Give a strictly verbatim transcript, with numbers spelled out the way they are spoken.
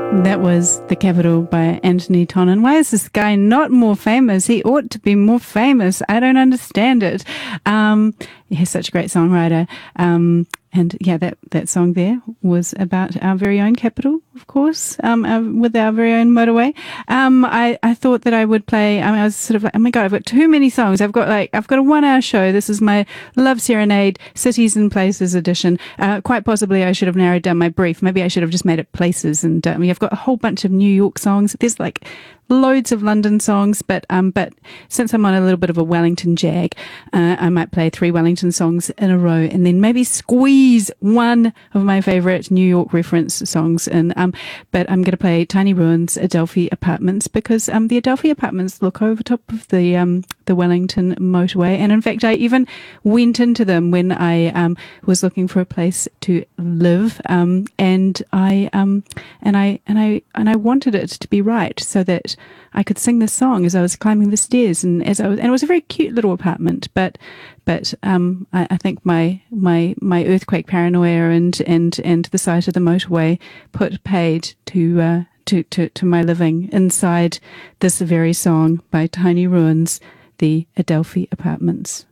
That was The Capital by Anthony Tonnon. Why is this guy not more famous? He ought to be more famous. I don't understand it. Um, he's such a great songwriter. Um, and yeah, that, that song there was about our very own capital, of course, um, our, with our very own motorway. Um, I, I thought that I would play, I mean, I was sort of like, oh my God, I've got too many songs. I've got like, I've got a one hour show. This is my Love Serenade Cities and Places edition. Uh, quite possibly I should have narrowed down my brief. Maybe I should have just made it places. And uh, I mean, I've got a whole bunch of New York songs. There's like loads of London songs, but um, but since I'm on a little bit of a Wellington jag, uh, I might play three Wellington songs in a row, and then maybe squeeze one of my favourite New York reference songs in. Um, but I'm going to play Tiny Ruins, Adelphi Apartments, because um, the Adelphi Apartments look over top of the um, the Wellington motorway, and in fact, I even went into them when I um, was looking for a place to live, um, and I um, and I and I and I wanted it to be right, so that I could sing this song as I was climbing the stairs, and as I was, and it was a very cute little apartment. But, but um, I, I think my my my earthquake paranoia and and and the sight of the motorway put paid to uh, to to to my living inside this very song by Tiny Ruins, the Adelphi Apartments.